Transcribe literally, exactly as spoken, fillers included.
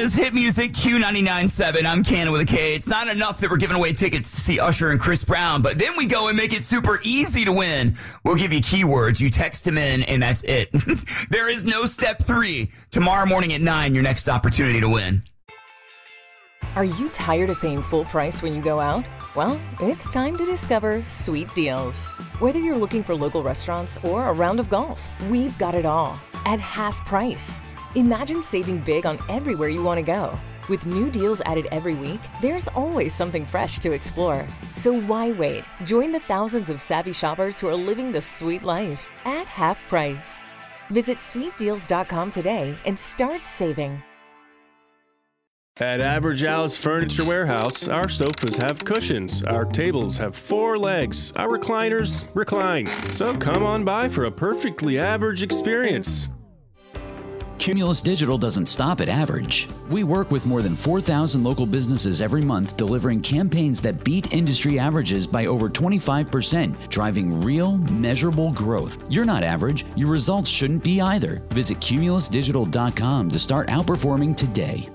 is Hit Music Q ninety-nine point seven. I'm Cannon with a K. It's not enough that we're giving away tickets to see Usher and Chris Brown, but then we go and make it super easy to win. We'll give you keywords. You text them in, and that's it. There is no step three. Tomorrow morning at nine, your next opportunity to win. Are you tired of paying full price when you go out? Well, it's time to discover Sweet Deals. Whether you're looking for local restaurants or a round of golf, we've got it all at half price. Imagine saving big on everywhere you want to go. With new deals added every week, there's always something fresh to explore. So why wait? Join the thousands of savvy shoppers who are living the sweet life at half price. Visit sweet deals dot com today and start saving. At Average Al's Furniture Warehouse, our sofas have cushions, our tables have four legs, our recliners recline. So come on by for a perfectly average experience. Cumulus Digital doesn't stop at average. We work with more than four thousand local businesses every month, delivering campaigns that beat industry averages by over twenty-five percent, driving real, measurable growth. You're not average. Your results shouldn't be either. Visit cumulus digital dot com to start outperforming today.